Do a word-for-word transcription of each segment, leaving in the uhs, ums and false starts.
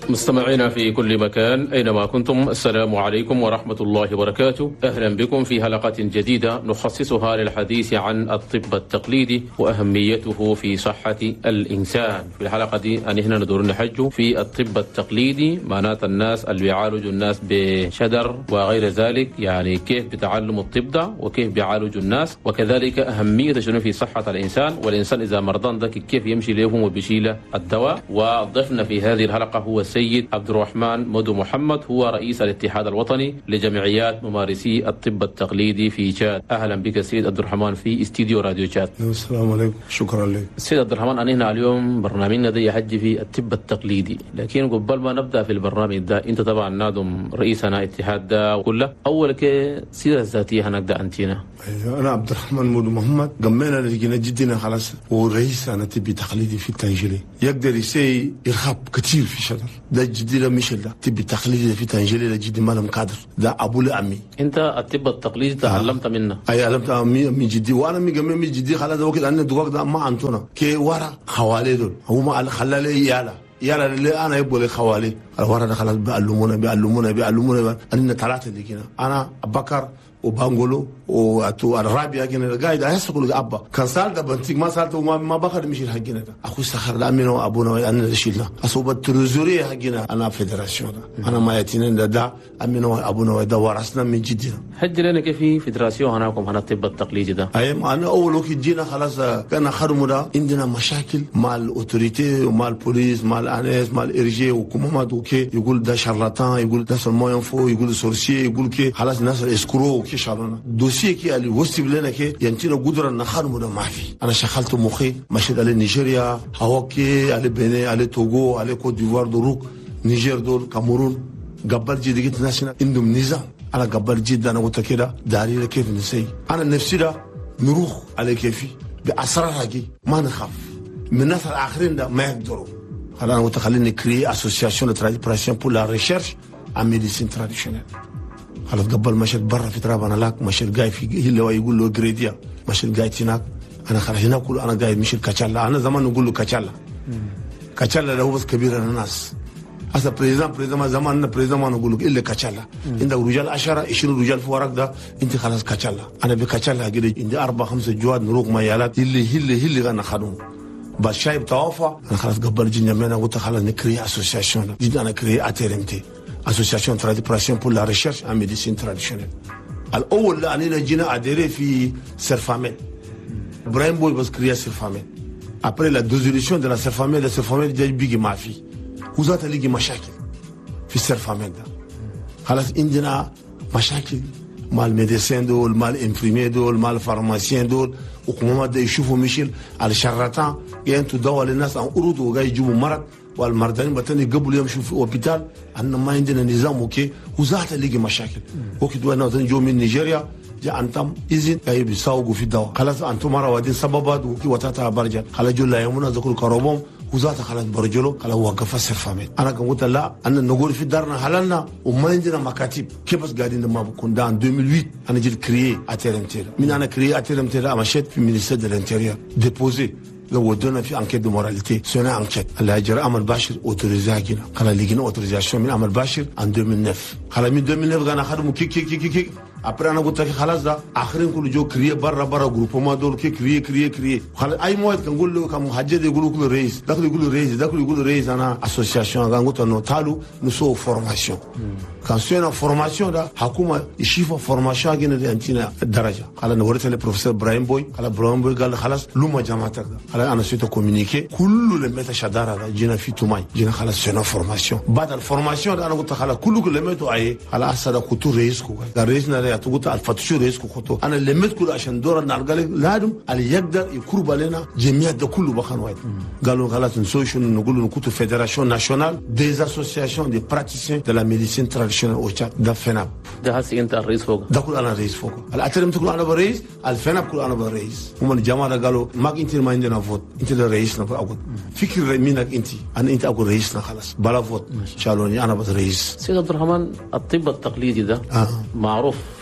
مستمعينا في كل مكان أينما كنتم، السلام عليكم ورحمة الله وبركاته. أهلا بكم في حلقة جديدة نخصصها للحديث عن الطب التقليدي وأهميته في صحة الإنسان. في الحلقة دي أنهنا ندور نحج في الطب التقليدي، معنات الناس اللي بيعالجوا الناس بشدر وغير ذلك، يعني كيف بتعلم الطب ده وكيف بيعالجوا الناس، وكذلك أهمية شنو في صحة الإنسان، والإنسان إذا مرضان ده كيف يمشي لهم وبيشيل الدواء. وضفنا في هذه الحلقة هو السيد عبد الرحمن مدو محمد، هو رئيس الاتحاد الوطني لجمعيات ممارسي الطب التقليدي في تشاد. اهلا بك سيد عبد الرحمن في استديو راديو تشاد. السلام عليكم، شكرا لك سيد عبد الرحمن. أنا اليوم برنامجنا ده يحجي في الطب التقليدي، لكن قبل ما نبدا في البرنامج ده انت طبعا نادم رئيسنا اتحاد ده كله، اول كده سيره ذاتيه هنبدا انتينا. ايوه، انا عبد الرحمن مدو محمد، قمينا لقينا جدنا خلاص، ورئيس انا تبي تقليدي في التنجيلي يقدر يسي يرخب كثير في شدر ده جدي لا ميشيل ده تبي تقليدي في تنجيلي لجدي مالهم قادر ده ابو لامي. انت الطب التقليدي تعلمت آه. منه؟ اي علمت من جدي، وانا من قمي من جدي خلاص وقت ان الدواق ده ما انتونا كي ورا خوالي دول هم خلى لي يالا يالا اللي انا يبغى لي خوالي الورا ده خلاص بيعلمونا بيعلمونا بيعلمونا انا ثلاثه اللي كنا انا بكر وبانغولو واتو الرابيا كنا قاعد احسكوا ابا كان سالت بنتي ما سالت وما ما بخر مشي حقنا ده اخو سخر لامينو ابونا انا شيلنا اصوب التريزوري حقنا انا فيدراسيون انا ما ياتينا ده, ده امينو ابونا ده ورثنا من جدنا. حج لنا كيف في فيدراسيون هناكم هنا الطب التقليدي ده؟ اي انا اول وقت جينا خلاص كان خرموا ده عندنا مشاكل مع الاوتوريتي ومع البوليس مع الانس مع الارجي وكمما دوكي يقول ده شارلاتان، يقول ده سلمون ينفو، يقول سورسي، يقول كي خلاص الناس اسكرو كي شارلنا دوسي كي اللي وصل لنا كي ينتينا قدره نخرموا ده ما في. انا شغلت مخي مشيت على نيجيريا، هاوكي، على بني، على توغو، على كوت ديفوار، دروك نيجر دول كاميرون، قبل جي دقيت ناس عندهم نظام. انا قبل جدا انا قلت كده داري كيف نسي انا نفسي ده نروح على كيفي باسرارها كي ما نخاف من الناس الاخرين ده ما يقدروا. خلاص انا قلت خليني كري اسوسياسيون تراديبراسيون بور لا ريشيرش ان ميديسين تراديشنال. خلاص قبل مشيت برا في تراب انا لاك مشيت جاي في اللي هو يقول له جريديا مشيت جاي هناك انا خلاص هناك كله انا جاي مشيت كاتشالا. انا زمان نقول له كاتشالا كاتشالا ده هو بس كبير الناس. هسه بريزان بريزان زمان بريزان ما نقول لك الا كاتشالا. عندك رجال عشرة عشرين رجال في ورق ده انت خلاص كاتشالا. انا بكاتشالا كده عندي اربع خمسه جواد نروح ميالات اللي اللي اللي انا خدهم بس شايب توافى. انا خلاص قبل جينا انا قلت خلاص نكري اسوسياسيون جدا انا كري اترمتي اسوسياسيون تراديبراسيون بور لا ريشيرش ان ميديسين تراديشنال. الاول انا جينا اديري في سيرفاميل براين بوي بس كريا سيرفاميل ابري لا ديزوليسيون دو لا سيرفاميل. لا سيرفاميل جاي بيجي ما في وزات اللي مشاكل في السيرفاميل ده. خلاص عندنا مشاكل مع الميديسين دول مع الانفريمي دول مع الفارماسيين دول وكما ده يشوفوا ميشيل على الشرطان يعني تدور للناس عن قرود وجاي يجيبوا مرض والمرضانين بتاني قبل يمشوا في الهوبيتال. عندنا ما عندنا نظام اوكي وزات اللي مشاكل وقت وانا جو من نيجيريا جاء انتم اذن جاي بيساوقوا في الدواء. خلاص انتم مره وادين سببات وكي وتاتا برجل خلاص جو لا يومنا ذكر كروبهم وزات خلاص برجلو خلاص وقف السيرفاميل. انا كنت قلت لا انا نقول في دارنا حلالنا وما عندنا مكاتب كيف بس قاعدين ما بكون ده ألفين وثمانية انا جيت كريي اترمتير من انا كريي اترمتير مشيت في مينيستير دو الانتيريور ديبوزي لو ودونا في انكيت دو موراليتي سونا انكيت اللي هجر امل باشر اوتوريزاكينا خلاص لقينا اوتوريزاسيون من امل باشر ان ألفين وتسعة خلاص من ألفين وتسعة انا خدموا كي كي كي كي après انا قلت لك خلاص ده اخرين كله جو كريه برا برا جروب ما دول كي كريه كريه كريه خلاص اي مواد كان نقول له كم محجد يقولوا كل رئيس داخل يقولوا رئيس داخل يقولوا رئيس انا اسوسياسيون كان قلت انه تعالوا نسوي فورماسيون كان سوينا فورماسيون ده حكومه يشوفوا فورماسيون كده انتنا الدرجه. خلاص نورت البروفيسور براين بوي خلاص براين بوي قال خلاص لما جامعتك ده خلاص انا سويت كومونيكي كله لما شداره جينا في توماي جينا خلاص سوينا فورماسيون. بعد الفورماسيون ده انا قلت خلاص كله لما تو اي خلاص هذا كنت رئيس كو رئيسنا ده قلت الفتش رئيسكم خطو انا لميت كله عشان دور النرجال لازم اللي يقدر يقرب علينا جميع ده كله بخان واحد. قالوا خلاص نسوي شنو نقول نكتب فيدراسيون ناسيونال دي اسوسياسيون دي براتيسيان دو لا ميديسين تراديشنال اوتشات ده فناب ده هسي انت الرئيس فوق ده كل انا رئيس فوق الاترم تقول انا برئيس الفناب كل انا برئيس. هم الجماعه قالوا ما انت ما عندنا فوت انت الرئيسنا اقول فكر منك انت انا انت اقول رئيسنا خلاص بلا فوت شالوني انا بس رئيس. سيد عبد الرحمن الطب التقليدي ده آه. معروف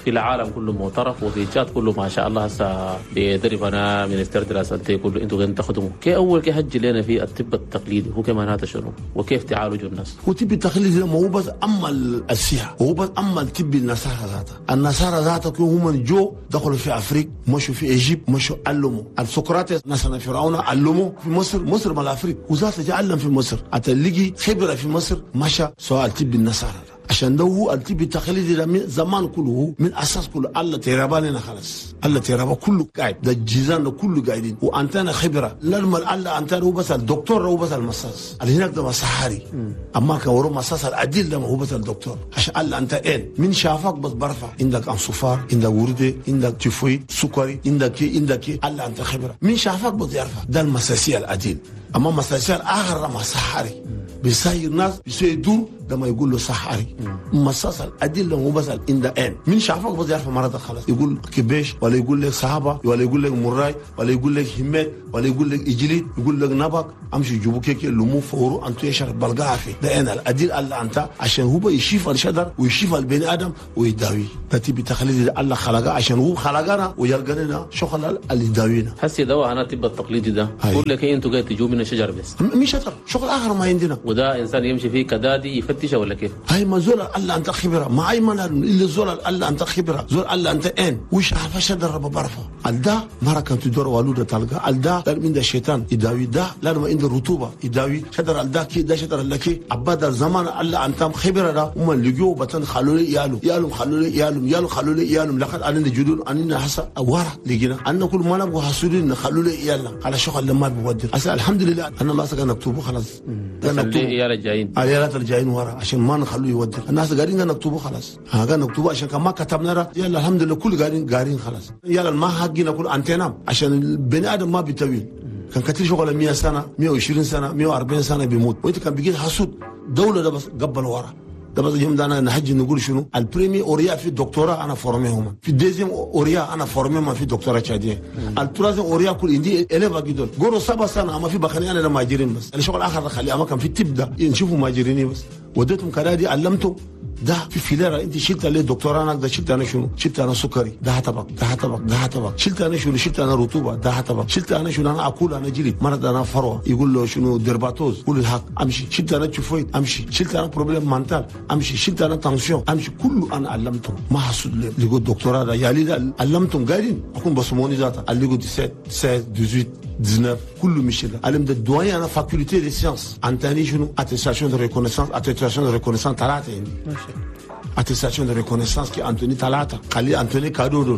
في العالم كله معترف وفي تشاد كله ما شاء الله هسه بيدربنا مينستر دراسة كله انتوا قاعدين تخدموا. كي اول كي هج لنا في الطب التقليدي هو كمان هذا شنو وكيف تعالجوا الناس؟ هو الطب التقليدي ما هو بس اما السياحه، هو بس اما الطب النصارى ذاته، النصارى ذاته هم جو دخلوا في افريقيا، مشوا في ايجيبت، مشوا علموا السقراط مثلا فرعون علموا في مصر، مصر مال افريقيا وذاته تعلم في مصر، هتلاقي خبره في مصر مشى سواء الطب النصارى عشان ده هو الطب التقليدي ده من زمان كله من اساس كله الله تيرابا لنا خلاص، الله تيرابا كله قاعد، ده الجيزان ده كله قاعدين وانتنا خبره لما الله انتنا هو بس الدكتور هو بس المصاص اللي هناك ده مسحاري، اما كان ورا مصاص العديل ده هو بس الدكتور عشان الله انت اين من شافك بس برفع عندك انصفار، عندك ورده، عندك تيفويد، سكري، عندك عندك الله انت خبره من شافك بس يرفع، ده المساسيه العديل. اما مساسيه الاخر مسحاري بيساير ناس بيساير دور ده ما يقول له صحاري مصاص الادله مو بس ان ذا ان من شافك بس يعرف مرض خلاص، يقول كبيش ولا يقول لك صحابه ولا يقول لك مراي ولا يقول لك همات ولا يقول لك اجليد يقول لك نبك امشي يجيبوا كيك لمو فورو انت يشرب بلقاها في ده انا الادل الله انت عشان هو يشيف الشجر ويشيف البني ادم ويداوي. ده تبي تخليد الله خلقه عشان هو خلقنا ويلقى شغل اللي يداوينا. هسي دواء انا الطب التقليدي ده بقول لك انتوا قاعد تجوا من الشجر بس مش شجر شغل اخر ما عندنا، وده انسان يمشي فيه كدادي يفتشه ولا كيف؟ هاي ما زول الله انت خبره ما اي من اللي زول الله انت خبره زول الله انت ان وش عارف شدر رب برفع الدا مره كانت تدور والوده تلقى الدا من ده الشيطان يداوي ده لانه عنده رطوبه يداوي شدر الدا كي ده شدر لك عباد الزمان الله انت خبره ده هم لقوا بتن خلوا لي يالو يالو خلوا لي يالو يالو خلوا لي يالو لقد انا جدول اننا حسا ورا لقينا ان كل ما نبغى حسودين خلوا لي يلا على شغل لما بيودر اسال الحمد لله انا ما سكن نكتبه خلاص انا نكتبه يا رجايين يا الجايين ورا عشان ما نخلوه يودر الناس قاعدين نكتبه خلاص ها قاعدين نكتبه عشان كما كتبنا يلا الحمد لله كل قاعدين قاعدين خلاص يلا ما حقنا كل انتنا عشان البني ادم ما بيطول كان كتير شغله مية سنه مية وعشرين سنه مية وأربعين سنه بيموت وانت كان بيجي حسود دوله ده بس قبل ورا ده بس اليوم ده انا نحج نقول شنو البريمي اوريا في الدكتوراه انا فورميهم في الديزيم اوريا انا فورميهم في الدكتوراه تشاديه الترازم اوريا كل عندي اليفا جدول قولوا سبع سنه اما في بخني انا ماجرين بس الشغل اخر خلي اما كان في تبدا نشوفوا ماجريني بس وديتهم كرادي علمتهم ده في فيلره انت شلت عليه دكتوراه انا ده شلت انا شنو شلت انا سكري ده هتبق ده هتبق ده هتبق شلت انا شنو شلت انا رطوبه ده هتبق شلت انا شنو انا اكل انا جلد مرض انا فروه يقول له شنو ديرباتوز قول الحق امشي شلت انا تشوفيت امشي شلت انا بروبليم مانتال امشي شلت انا تنسيون امشي كله انا علمتهم ما حسود لي اللي قلت دكتوراه ده يا لي علمتهم قاعدين اكون بصموني ذاته اللي قلت سبعة ستة ثمانية تسعطعش كله مش ده علم ده دوين انا فاكولتي دي سيانس انتاني شنو اتستاسيون دو ريكونيسانس اتستاسيون دو ريكونيسانس ثلاثه عندي attestation de reconnaissance qui Anthony Talata Kali Anthony Kadodol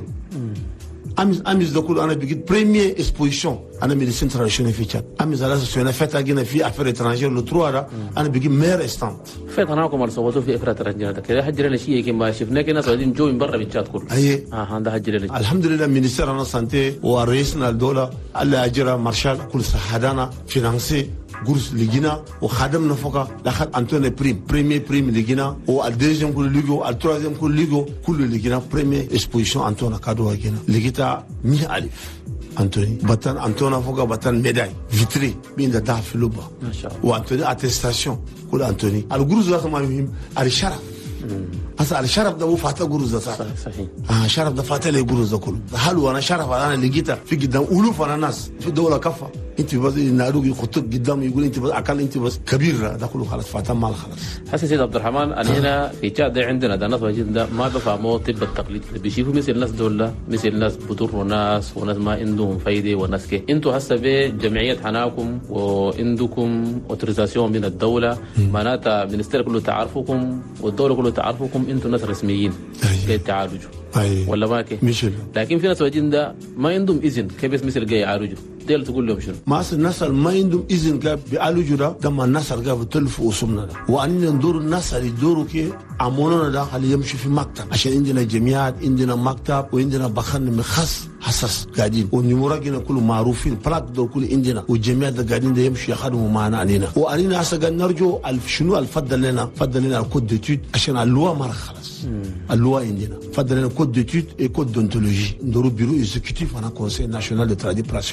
amis amis de kul ana bigit première exposition ana médecine traditionnelle في تشاد amis على سنه فات اجينا في affaires étrangères le trois là انا بيجي مير استانت فات انا كمان صوتوا في افراد رجاله كده حجرنا شيء كما شفنا كنا صايدين جو من برا بالتشاد كله اي اه هذا حجرنا الحمد لله مينيستر انا سانتي ورئيسنا الدوله الله اجرا مارشال كل سحدانا فينانسي غورس لجينا وخدمنا فوق لاخذ انتوني بريم بريمي بريم لجينا والديزيوم كل ليغو التروازيوم كل ليغو كل لجينا بريمي اكسبوزيشن انتونا كادو لجينا لجيتا مية ألف انتوني باتان انتونا فوق باتان ميداي فيتري بين ده في لوبا ما شاء الله وانتوني اتستاسيون كل انتوني الغروز ده ما مهم الشرف هسه الشرف ده مو فاتح غروز ده صحيح اه شرف ده فاتح لي غروز ده كله حلو انا شرف انا اللي جيت في قدام الوف انا ناس في الدوله كفى انت بس نادوك يخطك قدام يقول انت بس اكل انت بس كبير ده كله خلاص فاتح مال خلاص. هسه سيد عبد الرحمن انا هنا في تشاد عندنا ده ناس جدا ما بفهموا طب التقليد بيشوفوا مثل الناس دول مثل ناس بضروا ناس وناس ما عندهم فايده وناس كده انتوا هسه بجمعيه حناكم وعندكم اوتوريزاسيون من الدوله معناتها المنستير كله تعرفكم والدوله كله تعرفكم انتوا ناس رسميين كي تعالجوا ولا ما كي مش لكن في ناس واجدين ده ما عندهم اذن كيف مثل جاي يعالجوا ديل تقول لهم شنو ما الناس ما عندهم اذن كيف بيعالجوا ده ده ما الناس اللي بتلفوا اسمنا ده وان ندور الناس اللي يدوروا كي عمونا ده اللي يمشي في مكتب عشان عندنا جمعيات عندنا مكتب وعندنا بخن مخص حساس قاعدين والنموراجنا كله معروفين بلاك دول كله عندنا والجمعيات ده قاعدين ده يمشي يخدموا معنا علينا واننا هسه قاعد نرجو شنو الفضل لنا فضل لنا الكود ديتود عشان اللوا ما خلص اللوا عندنا فضل لنا كود ديتود اي كود دونتولوجي ندورو بيرو اكزيكوتيف انا كونسي ناسيونال دو تراديبراسيون دي تشاد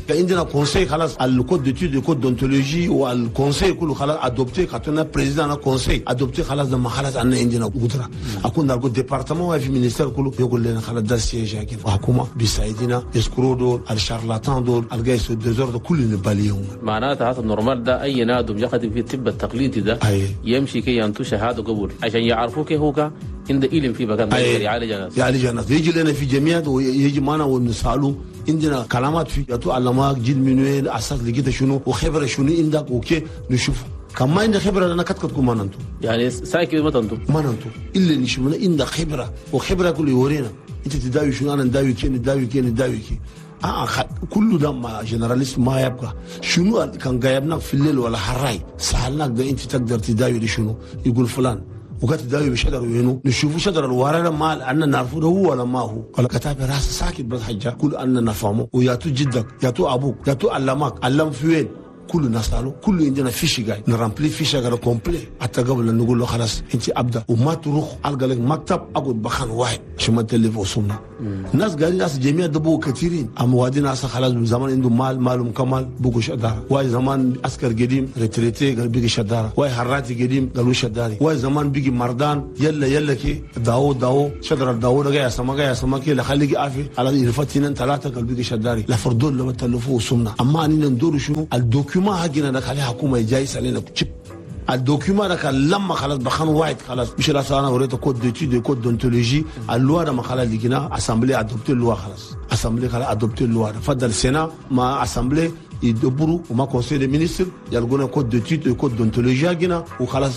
عندنا كونسي خلاص الكود ديتود الكود دونتولوجي والكونسي كله خلاص ادوبتي كاتنا بريزيدان كونسي ادوبتي خلاص لما خلاص عندنا عندنا قدره اكون نقول ديبارتمون في مينيستير كله يقول لنا خلاص ده سيجي كده وحكومه بيساعدنا يسكروا دول الشارلاتان دول الجايس الدزور كل نباليهم. معناتها هذا النورمال ده اي نادم يخدم في الطب التقليدي ده أيه. يمشي كي ينتو شهاده قبول عشان يعرفوا كيف هو عند إلم في مكان أيه. يعالج الناس يعالج الناس يجي لنا في جمعيات ويجي معنا ونساله عندنا كلامات في ياتو علماء جيل منوين اساس لقيت شنو وخبره شنو عندك وكي نشوف كما عندك خبره لنا كتكتكم ما ننتو يعني ساكي ما تنتو ما ننتو الا نشوفنا عندك خبره وخبره كل يورينا انت تداوي شنو انا نداوي كي نداوي كي نداوي كي اه كله ده ما جنراليست ما يبقى شنو كان جايبنا في الليل ولا حراي سالناك ده انت تقدر تداوي شنو يقول فلان وقت داوي بشجر وينو نشوفوا شجر الورا ما أننا نعرفه هو ولا ما هو ولا كتاب راس ساكت بس حاجة كل أننا نفهمه وياتو جدك ياتو أبوك ياتو علمك علم فين كل الناس قالوا كل عندنا فيش جاي نرامبلي فيش جاي كومبلي حتى قبل أن نقول له خلاص أنت أبدأ وما تروح ألقى لك مكتب أقعد بخان واحد عشان ما تلف وصلنا الناس قالوا ناس جميع دبوا كثيرين أموادين ناس خلاص زمان عندهم مال مالهم كمال بقوا شدارة واي زمان عسكر قديم ريتريتي قال بيجي شدارة واي حراتي قديم قالوا شداري واي زمان بيجي مردان يلا يلا كي داو داو شدر داو رجع سما جاي سما كي لخليك عافي على الفتين ثلاثة قال بيجي شداري لا فردول لما تلفوا وصلنا أما أننا ندور شنو الدوكيوم ما هجينا ده خليها حكومة جايس علينا تشيب الدوكيوم ده كان لما خلاص بخان واحد خلاص مش لا انا وريته كود ديتود كود دونتولوجي اللوا ده ما خلاص لقينا اسامبلي ادوبتي اللوا خلاص اسامبلي خلاص ادوبتي اللوا فضل السنة ما اسامبلي يدبروا وما كونسي دي مينيستر يلقونا كود ديتود كود دونتولوجي هجينا وخلاص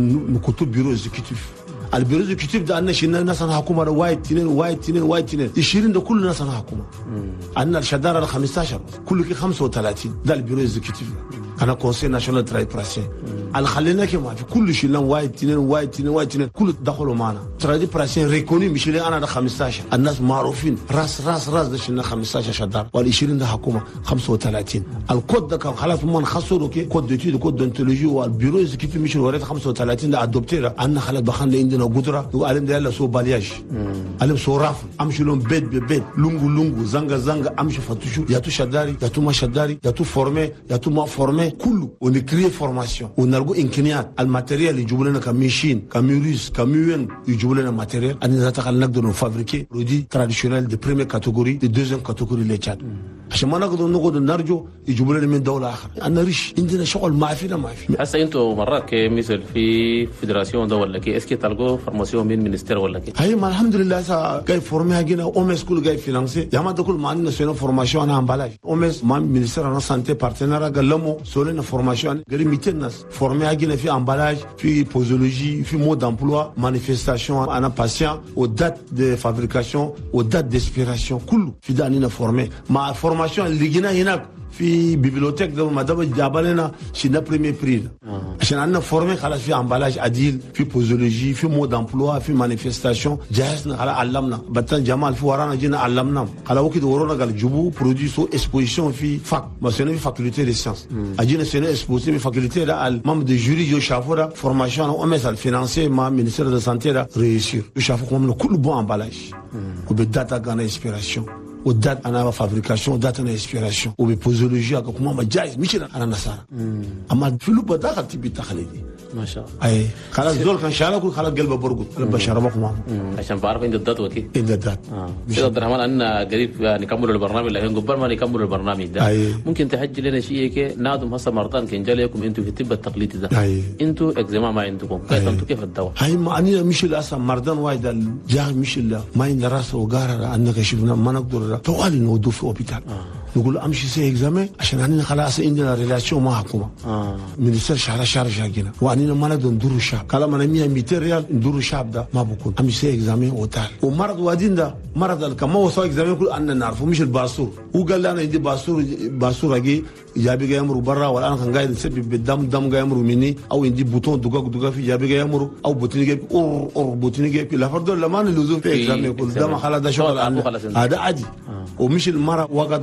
كتب بيرو اكزيكتيف البيرو اكزيكتيف ده أن شلنا ناس أنا حكومة وايد تنين وايد تنين وايد تنين يشيرين ده كل ناس أنا حكومة عندنا الشدارة ده خمستاشر كل كي خمسة وثلاثين ده البيرو اكزيكتيف أنا كونسي ناشونال ترايبراسيون اللي خلينا كمان في كل شيلان وايد تنين وايد تنين وايد تنين كل دخلوا معنا ترايبراسيون ريكوني مش اللي أنا ده خمستاشر الناس معروفين راس راس راس ده شلنا خمستاشر شدارة واليشيرين ده حكومة خمسة وثلاثين الكود ده كان خلاص ما نخسره كي كود ديتود كود دونتولوجي والبيرو اكزيكتيف مش وريت خمسة وثلاثين ده أدوبتي ده أنا خلاص بخان ده عندنا قدرة وقالم ده يلا سو بالياج قالم سو رافل أمشي لهم بيت ببيت لونغو لونغو زنغا زنغا أمشي فتشو ياتو شداري ياتو ما شداري ياتو فورمي ياتو ما فورمي كله ونكريه فورماسيون ونلقوا إمكانيات الماتيريال اللي يجيبوا لنا كميشين كميوريس كميون يجيبوا لنا ماتيريال أنا ذات خل نقدر نفابريكي برودي تراديشنال دي بريمير كاتيجوري دي دوزيام كاتيجوري ليتشات عشان ما نقدر نقعد نرجو يجيبوا لنا من دولة آخر أنا ريش عندنا شغل ما فينا ما في هسه أنتوا مرات كمثل في فيدراسيون ده ولا كي اسكي تلقوا فورماسيون من مينستير ولا كي هاي ما الحمد لله سا جاي فورمي هجينا أومس كل جاي فينانسي يا ما ده كل ما عندنا سوينا فورماسيون أنا عمبلاج أومس ما مينستير أنا سانتي بارتنر قال لهم سوينا فورماسيون قال ميتين ناس فورمي هجينا في عمبلاج في بوزولوجي في مود d'emploi manifestation أنا patient aux dates de fabrication aux dates d'expiration كله في ده أننا فورمي مع فورماسيون اللي جينا هناك في بيبليوتيك ده ما دام جابلنا شينا بريمير بري عشان عندنا فورمي خلاص في امبالاج عديل في بوزولوجي في مود امبلوا في مانيفستاسيون جهزنا خلاص علمنا بطل جمال في ورانا جينا علمنا خلاص وقت ورانا قال جيبوا برودوي سو اكسبوزيشن في فاك ما سنه في فاكولتي دي سيانس اجينا سنه اكسبوزي في فاكولتي ده المام دي جوري جو شافورا فورماسيون او ام اس الفينانسي مع مينستير دو سانتي ده ريسير شافو كوم كل بون امبالاج وبالداتا غانا انسبيراسيون ودات انا فابريكاسيون ودات انا انسبيراسيون وببوزولوجيا كما ما جايز مش انا نصارى اما في لو دخل تبي تخليدي ما شاء الله اي خلاص دول كان شارك خلاص قلبه برقد قلبه شربكم عشان بعرف عند الدات وكي عند الدات اه سيد عبد الرحمن ان قريب نكمل البرنامج لكن قبل ما نكمل البرنامج ده أي. ممكن تحجي لنا شيء كي نادم هسه مرتان كان جالكم انتوا في الطب التقليدي ده انتوا اكزيما ما عندكم كيف انتوا كيف الدواء هاي معني مش الاصلا مرضان وايد جاه مش الا ما عند راسه وقارر انك شفنا ما نقدر طوال نودو في اوبيتال نقول امشي سي اكزامي عشان احنا خلاص عندنا ريلاسيون مع حكومه اه مينستر شهر شهر شاقينا واننا ما نقدر ندور الشعب كلام انا مية ميتين ريال ندور الشعب ده ما بكون امشي سي اكزامي وتال ومرض وادين ده مرض كما هو سو اكزامي كل اننا نعرفه مش الباسور هو قال لي انا عندي باسور باسور اجي جابي جاي يمروا برا ولا انا كان قاعد نسبب بالدم دم جاي يمروا مني او عندي بوتون دقاق دقاق في جابي جاي يمروا او بوتين جاي اور اور بوتين جاي لا فرد لما اللزوم في اكزامي كل ده ما خلاص ده شغل هذا عادي ومش المرض وقد ولا سخر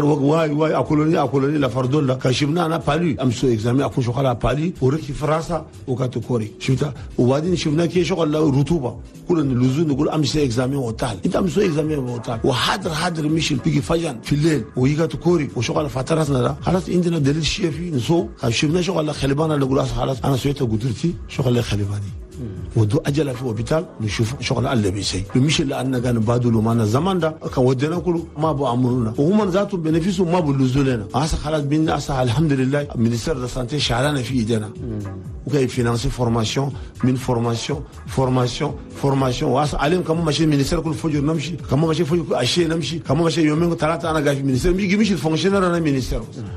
اخر واي واي اكلوني اكلوني لا فردولا كشفنا انا بالي امسو اكزامي اكون شغل بالي وركي فراسه وكاتكوري شفتها وبعدين شفنا كي شغل رطوبه كل اللزوم نقول امسي اكزامي وطال انت امسو اكزامي وطال وحاضر حاضر مش بيجي فجأة في الليل ويجي تكوري وشغل فتراتنا ده خلاص عندنا دليل شيء في نسوق شفنا شغل خلبان اللي يقول خلاص انا سويت قدرتي شغل خلباني ودو اجل في الهوبيتال نشوف شغل اللي بيسي مش اللي انا كان بادلو معنا الزمان ده كان ودينا كله ما بو امرنا وهم ذاتهم بنفسهم ما بيلزوا لنا هسه خلاص بينا هسه الحمد لله المينستير ده سانتي شعلنا في ايدينا وكاي فينانسي فورماسيون من فورماسيون فورماسيون فورماسيون وهسه عليهم كمان ماشي المينستير كل فجر نمشي كمان ماشي فجر اشي نمشي كمان ماشي يومين ثلاثه انا قاعد في المينستير بيجي مش الفونكشنر انا مينستير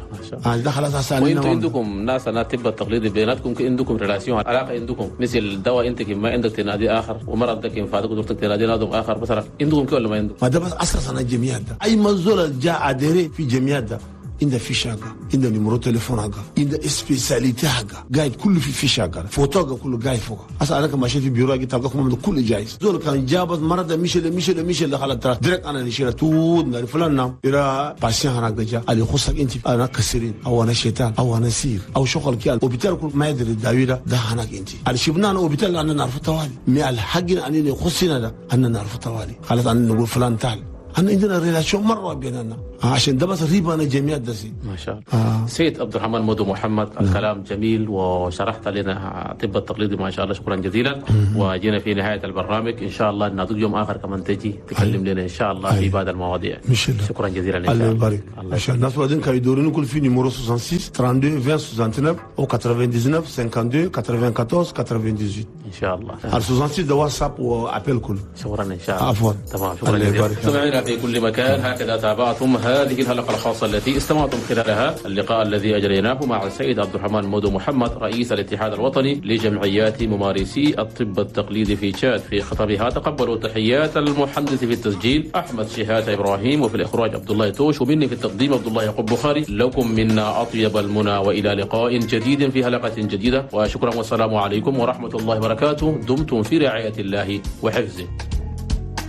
اه ده خلاص هسه وانتم عندكم ناس انا الطب التقليدي بيناتكم عندكم ريلاسيون علاقه عندكم مثل دواء انت ما عندك تنادي اخر ومرض ده كيف فادك دكتور تنادي نادم اخر مثلا عندكم كده ولا ما عندكم؟ ما ده بس اساسا الجمعيات ده اي منزول جاء ادري في جمعيات ده عنده فيش حاجه عنده نمرو تليفون حاجه عنده سبيساليتي حاجه قاعد كله في فيش حاجه فوتوغا كله قاعد فوق اصلا انا كان ماشي في بيرو اجي تلقاكم من كل جايز دول كان جابت مرض مش اللي مش اللي مش اللي خلاص ترى ديريكت انا نشيل تود فلان نام الى باسيان هناك جا اللي خصك انت انا كسرين او انا شيطان او انا سير او شغل كده وبالتالي كل ما يدري الداوي ده ده هناك انت اللي شفنا انا وبالتالي انا نعرف توالي ما الحق ان يخصنا ده ان نعرف توالي خلاص انا نقول فلان تعال أنا عندنا ريلاسيون مرة بيننا عشان ده بس ريبة أنا جميع دسي ما شاء الله. آه. سيد عبد الرحمن مودو محمد الكلام جميل وشرحت لنا الطب التقليدي ما شاء الله شكرا جزيلا وجينا في نهاية البرنامج إن شاء الله نعطيك يوم آخر كمان تجي تكلم لنا إن شاء الله في بعض المواضيع. شكرا جزيلا إن شاء الله. الله يبارك. إن شاء الله. الناس بعدين كانوا يدورون كل في نيمورو ستة وستين اثنين اثنين عشرين تسعة وتسعين أو تسعة وتسعين خمسة واتنين أربعة عشر ثمانية وثمانين. إن شاء الله. على ستة وستين ده واتساب وأبل كل. شكرا إن شاء الله. عفوا. تمام شكرا جزيلا. سمعنا في كل مكان. هكذا تابعتم هذه الحلقة الخاصة التي استمعتم خلالها اللقاء الذي أجريناه مع السيد عبد الرحمن مودو محمد رئيس الاتحاد الوطني لجمعيات ممارسي الطب التقليدي في تشاد. في خطبها تقبلوا تحيات المحدث في التسجيل أحمد شهاد إبراهيم وفي الإخراج عبد الله توش ومني في التقديم عبد الله يعقوب بخاري. لكم منا أطيب المنى وإلى لقاء جديد في حلقة جديدة وشكرا والسلام عليكم ورحمة الله وبركاته. دمتم في رعاية الله وحفظه.